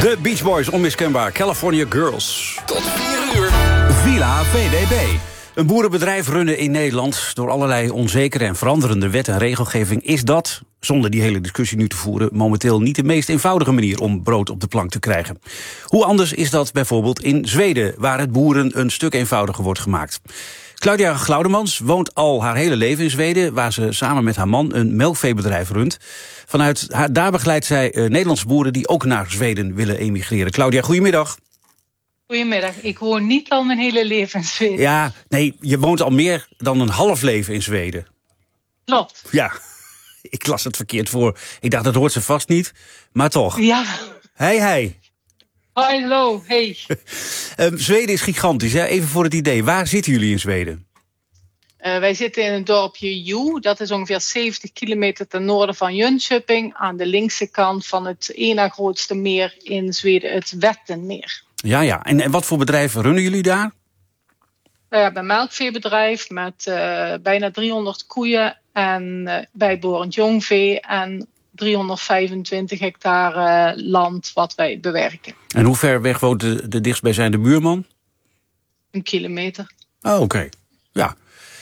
De Beach Boys, onmiskenbaar. California Girls. Tot 4 uur. Villa VDB. Een boerenbedrijf runnen in Nederland door allerlei onzekere en veranderende wet en regelgeving is dat, zonder die hele discussie nu te voeren, momenteel niet de meest eenvoudige manier om brood op de plank te krijgen. Hoe anders is dat bijvoorbeeld in Zweden, waar het boeren een stuk eenvoudiger wordt gemaakt. Claudia Glaudemans woont al haar hele leven in Zweden, waar ze samen met haar man een melkveebedrijf runt. Daar begeleidt zij Nederlandse boeren die ook naar Zweden willen emigreren. Claudia, goedemiddag. Goedemiddag. Ik woon niet al mijn hele leven in Zweden. Ja, nee, je woont al meer dan een half leven in Zweden. Klopt. Ja, ik las het verkeerd voor. Ik dacht, dat hoort ze vast niet, maar toch. Ja. Hey. Hallo, hey. Zweden is gigantisch, hè? Even voor het idee. Waar zitten jullie in Zweden? Wij zitten in het dorpje Hjo. Dat is ongeveer 70 kilometer ten noorden van Jönköping. Aan de linkse kant van het ene grootste meer in Zweden, het Vätternmeer. Ja. En wat voor bedrijven runnen jullie daar? We hebben een melkveebedrijf met bijna 300 koeien en bijbehorend jongvee en 325 hectare land wat wij bewerken. En hoe ver weg woont de dichtstbijzijnde buurman? 1 kilometer. Oh, oké. Ja.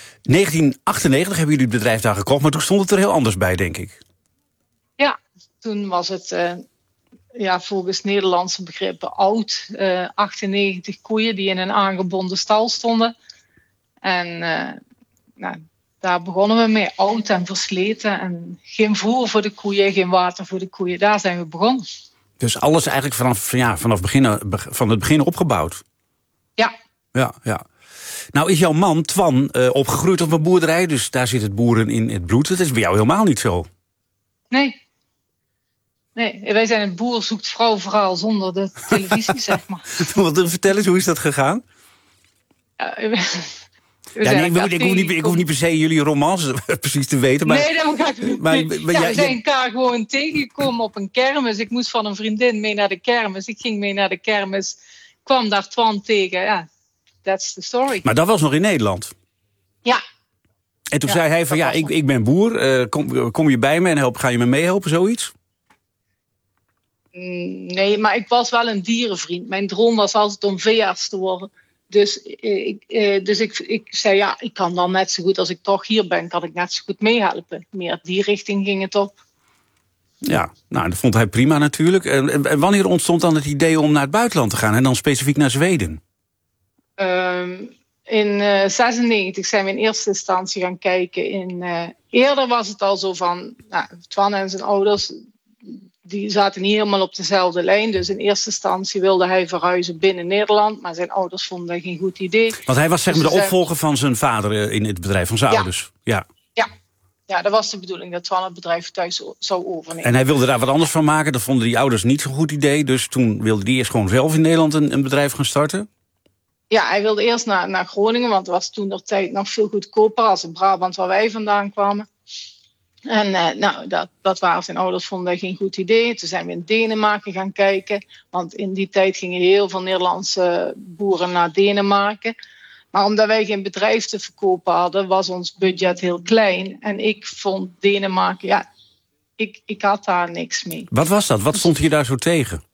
1998 hebben jullie het bedrijf daar gekocht, maar toen stond het er heel anders bij, denk ik. Ja, toen was het volgens Nederlandse begrippen oud. 98 koeien die in een aangebonden stal stonden. En daar begonnen we mee. Oud en versleten. En geen voer voor de koeien, geen water voor de koeien. Daar zijn we begonnen. Dus alles eigenlijk van het begin opgebouwd? Ja. Ja. Nou is jouw man, Twan, opgegroeid op een boerderij, dus daar zit het boeren in het bloed. Dat is bij jou helemaal niet zo. Nee, wij zijn een boer zoekt vrouw verhaal zonder de televisie, zeg maar. Vertel eens, hoe is dat gegaan? Ik hoef niet per se jullie romans precies te weten. Maar, nee, dat gaat niet. We zijn elkaar gewoon tegengekomen op een kermis. Ik moest van een vriendin mee naar de kermis. Ik ging mee naar de kermis, kwam daar Twan tegen. Ja, that's the story. Maar dat was nog in Nederland? Ja. En toen zei hij van ik ben boer, kom je bij me en ga je me meehelpen, zoiets? Nee, maar ik was wel een dierenvriend. Mijn droom was altijd om veearts te worden. Dus ik zei, ik kan dan net zo goed als ik toch hier ben, kan ik net zo goed meehelpen. Meer die richting ging het op. Ja, nou, dat vond hij prima natuurlijk. En wanneer ontstond dan het idee om naar het buitenland te gaan en dan specifiek naar Zweden? In 1996 zijn we in eerste instantie gaan kijken. Eerder was het al zo van, Twan en zijn ouders, die zaten niet helemaal op dezelfde lijn. Dus in eerste instantie wilde hij verhuizen binnen Nederland. Maar zijn ouders vonden dat geen goed idee. Want hij was zeg maar de opvolger van zijn vader in het bedrijf van zijn ouders. Ja, dat was de bedoeling, dat Twan het bedrijf thuis zou overnemen. En hij wilde daar wat anders van maken. Dat vonden die ouders niet zo'n goed idee. Dus toen wilde hij eerst gewoon zelf in Nederland een bedrijf gaan starten. Ja, hij wilde eerst naar Groningen. Want het was toen de tijd nog veel goedkoper als in Brabant waar wij vandaan kwamen. En dat waren zijn ouders vonden dat geen goed idee. Toen zijn we in Denemarken gaan kijken. Want in die tijd gingen heel veel Nederlandse boeren naar Denemarken. Maar omdat wij geen bedrijf te verkopen hadden, was ons budget heel klein. En ik vond Denemarken, ik had daar niks mee. Wat was dat? Wat stond je daar zo tegen?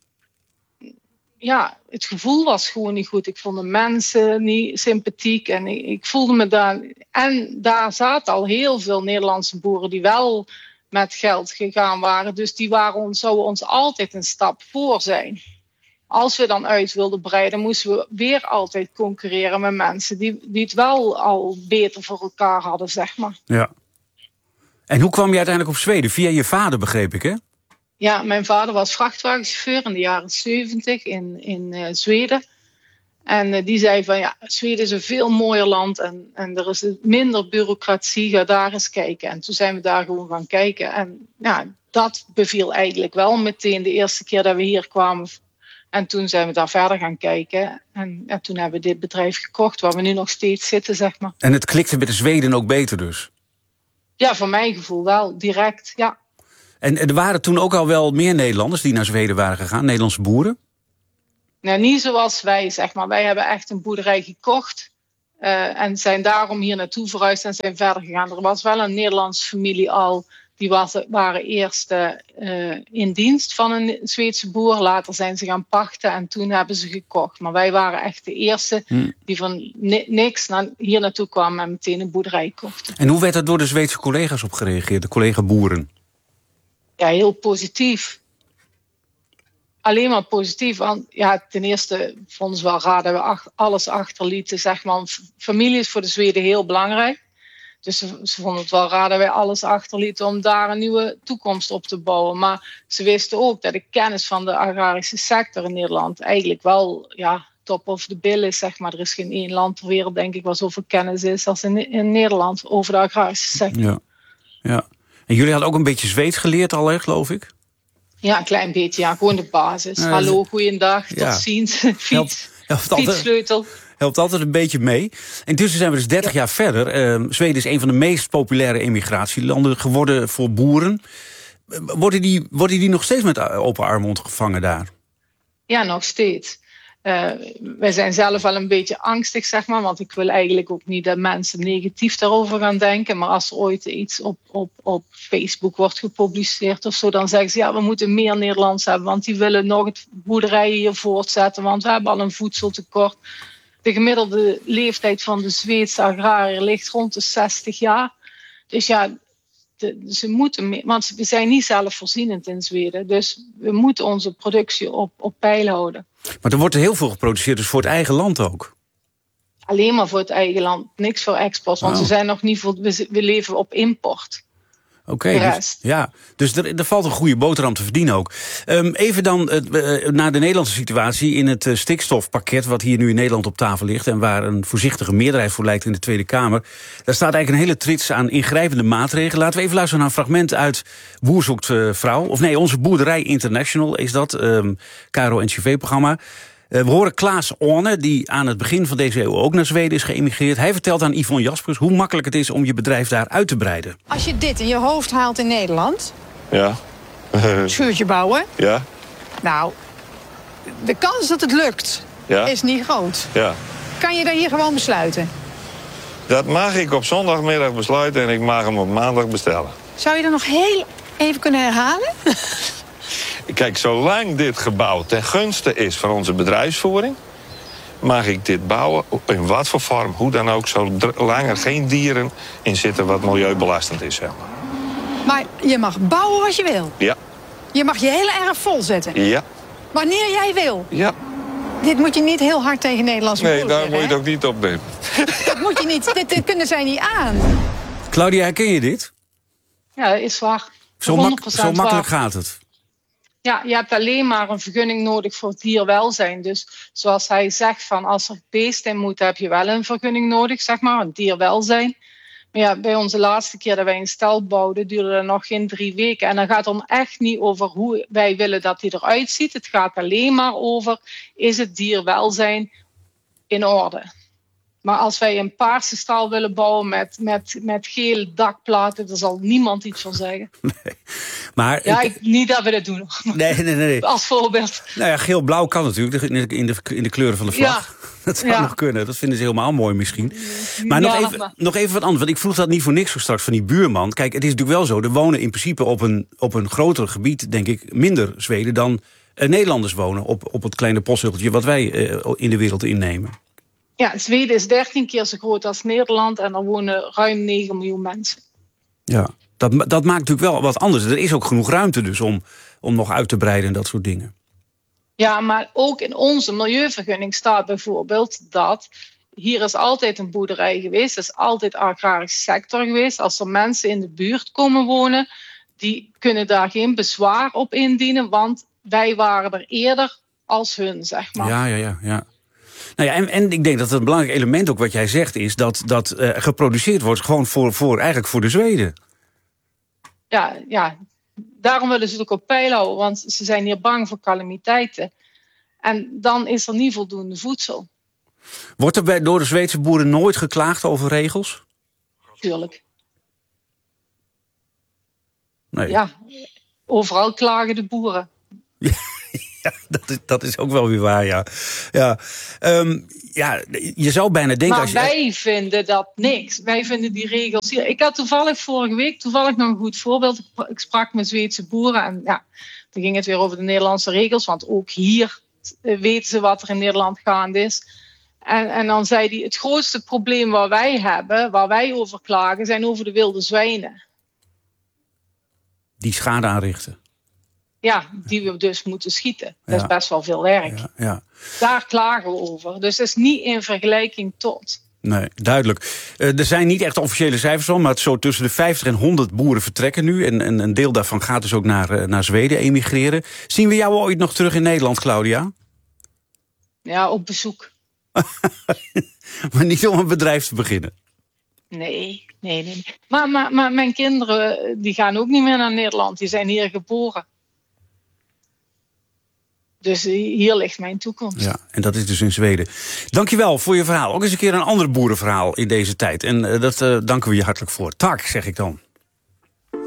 Ja, het gevoel was gewoon niet goed. Ik vond de mensen niet sympathiek en ik voelde me daar. En daar zaten al heel veel Nederlandse boeren die wel met geld gegaan waren. Dus die zouden ons altijd een stap voor zijn. Als we dan uit wilden breiden, moesten we weer altijd concurreren met mensen die het wel al beter voor elkaar hadden, zeg maar. Ja. En hoe kwam je uiteindelijk op Zweden? Via je vader, begreep ik, hè? Ja, mijn vader was vrachtwagenchauffeur in de jaren 70 in Zweden. En die zei van Zweden is een veel mooier land en er is minder bureaucratie, ga daar eens kijken. En toen zijn we daar gewoon gaan kijken. En dat beviel eigenlijk wel meteen de eerste keer dat we hier kwamen. En toen zijn we daar verder gaan kijken. En toen hebben we dit bedrijf gekocht waar we nu nog steeds zitten, zeg maar. En het klikte met de Zweden ook beter dus? Ja, voor mijn gevoel wel, direct, ja. En er waren toen ook al wel meer Nederlanders die naar Zweden waren gegaan, Nederlandse boeren? Nou, niet zoals wij, zeg maar. Wij hebben echt een boerderij gekocht. En zijn daarom hier naartoe verhuisd en zijn verder gegaan. Er was wel een Nederlandse familie al Die waren eerst in dienst van een Zweedse boer. Later zijn ze gaan pachten en toen hebben ze gekocht. Maar wij waren echt de eerste die van niks hier naartoe kwamen en meteen een boerderij kochten. En hoe werd er door de Zweedse collega's op gereageerd, de collega-boeren? Ja, heel positief. Alleen maar positief. Want ja, ten eerste vonden ze wel raar dat we alles achterlieten. Zeg maar. Familie is voor de Zweden heel belangrijk. Dus ze vonden het wel raar dat wij alles achterlieten om daar een nieuwe toekomst op te bouwen. Maar ze wisten ook dat de kennis van de agrarische sector in Nederland eigenlijk wel top of the bill is. Zeg maar. Er is geen één land ter wereld, denk ik, waar zoveel kennis is als in Nederland over de agrarische sector. Ja. En jullie hadden ook een beetje Zweeds geleerd al, hè, geloof ik? Ja, een klein beetje. Ja, gewoon de basis. Hallo, goeiedag, tot ziens. Fietssleutel. Helpt altijd een beetje mee. Intussen zijn we dus 30 jaar verder. Zweden is een van de meest populaire emigratielanden geworden voor boeren. Worden die nog steeds met open armen ontvangen daar? Ja, nog steeds. Wij zijn zelf wel een beetje angstig, zeg maar. Want ik wil eigenlijk ook niet dat mensen negatief daarover gaan denken. Maar als er ooit iets op Facebook wordt gepubliceerd of zo, dan zeggen ze, we moeten meer Nederlands hebben. Want die willen nog het boerderijen hier voortzetten. Want we hebben al een voedseltekort. De gemiddelde leeftijd van de Zweedse agrariër ligt rond de 60 jaar. Dus ja, ze moeten meer, want we zijn niet zelfvoorzienend in Zweden. Dus we moeten onze productie op peil houden. Maar er wordt heel veel geproduceerd, dus voor het eigen land ook? Alleen maar voor het eigen land, niks voor export. Want we zijn nog niet we leven op import. Oké, dus er valt een goede boterham te verdienen ook. Even dan naar de Nederlandse situatie in het stikstofpakket, wat hier nu in Nederland op tafel ligt en waar een voorzichtige meerderheid voor lijkt in de Tweede Kamer. Daar staat eigenlijk een hele trits aan ingrijpende maatregelen. Laten we even luisteren naar een fragment uit Boer zoekt vrouw. Of nee, onze Boerderij International is dat, KRO-NCV-programma. We horen Klaas Orne, die aan het begin van deze eeuw ook naar Zweden is geëmigreerd. Hij vertelt aan Yvonne Jaspers hoe makkelijk het is om je bedrijf daar uit te breiden. Als je dit in je hoofd haalt in Nederland, schuurtje bouwen. Ja. Nou, de kans dat het lukt is niet groot. Ja. Kan je dat hier gewoon besluiten? Dat mag ik op zondagmiddag besluiten en ik mag hem op maandag bestellen. Zou je dat nog heel even kunnen herhalen? Kijk, zolang dit gebouw ten gunste is van onze bedrijfsvoering, mag ik dit bouwen in wat voor vorm, hoe dan ook, zolang er geen dieren in zitten wat milieubelastend is. Zeg maar je mag bouwen wat je wil? Ja. Je mag je hele erf vol zetten? Ja. Wanneer jij wil? Ja. Dit moet je niet heel hard tegen Nederlandse boeren zeggen. Nee, daar moet je het ook niet opnemen. Dat moet je niet, dit kunnen zij niet aan. Claudia, herken je dit? Ja, dat is waar. Zo makkelijk gaat het. Ja, je hebt alleen maar een vergunning nodig voor het dierwelzijn. Dus zoals hij zegt, van als er beesten in moeten, heb je wel een vergunning nodig, zeg maar, een dierwelzijn. Maar ja, bij onze laatste keer dat wij een stal bouwden, duurde dat nog geen 3 weken. En dan gaat het echt niet over hoe wij willen dat hij eruit ziet. Het gaat alleen maar over, is het dierwelzijn in orde? Maar als wij een paarse stal willen bouwen met gele dakplaten, daar zal niemand iets van zeggen. Nee. Maar niet dat we dat doen. Nee. Als voorbeeld. Nou ja, geel-blauw kan natuurlijk in de kleuren van de vlag. Ja. Dat zou nog kunnen. Dat vinden ze helemaal mooi misschien. Maar nog even wat anders. Want ik vroeg dat niet voor niks zo straks van die buurman. Kijk, het is natuurlijk wel zo. Er wonen in principe op een groter gebied, denk ik, minder Zweden dan Nederlanders wonen op het kleine postzeggeltje wat wij in de wereld innemen. Ja, Zweden is 13 keer zo groot als Nederland en er wonen ruim 9 miljoen mensen. Ja, dat maakt natuurlijk wel wat anders. Er is ook genoeg ruimte dus om nog uit te breiden en dat soort dingen. Ja, maar ook in onze milieuvergunning staat bijvoorbeeld dat hier is altijd een boerderij geweest. Er is altijd agrarische sector geweest. Als er mensen in de buurt komen wonen, die kunnen daar geen bezwaar op indienen, want wij waren er eerder als hun, zeg maar. Ja. Nou ja, en ik denk dat het een belangrijk element ook wat jij zegt is dat geproduceerd wordt gewoon eigenlijk voor de Zweden. Ja, daarom willen ze het ook op peil houden, want ze zijn hier bang voor calamiteiten. En dan is er niet voldoende voedsel. Wordt er door de Zweedse boeren nooit geklaagd over regels? Tuurlijk. Nee. Ja, overal klagen de boeren. Ja, dat is ook wel weer waar, ja. Je zou bijna denken... Maar wij vinden dat niks. Wij vinden die regels hier. Ik had vorige week nog een goed voorbeeld. Ik sprak met Zweedse boeren en toen ging het weer over de Nederlandse regels. Want ook hier weten ze wat er in Nederland gaande is. En dan zei hij, het grootste probleem wat wij hebben, waar wij over klagen, zijn over de wilde zwijnen. Die schade aanrichten. Ja, die we dus moeten schieten. Dat is best wel veel werk. Ja. Daar klagen we over. Dus dat is niet in vergelijking tot. Nee, duidelijk. Er zijn niet echt officiële cijfers van, maar zo tussen de 50 en 100 boeren vertrekken nu. En een deel daarvan gaat dus ook naar Zweden emigreren. Zien we jou ooit nog terug in Nederland, Claudia? Ja, op bezoek. Maar niet om een bedrijf te beginnen. Nee. Maar mijn kinderen die gaan ook niet meer naar Nederland. Die zijn hier geboren. Dus hier ligt mijn toekomst. Ja, en dat is dus in Zweden. Dankjewel voor je verhaal. Ook eens een keer een ander boerenverhaal in deze tijd. En dat danken we je hartelijk voor. Tak, zeg ik dan.